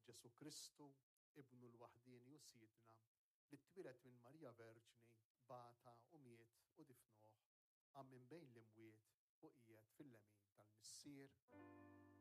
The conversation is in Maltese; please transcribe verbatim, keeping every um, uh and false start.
Ġesu Kristu, ibnu l-waħdini u sidna, li twilet minn Marija Verġni, bata u miet u difnuh, għam minn bejn l-imwiet u qiegħed fil-lemin tal-missier.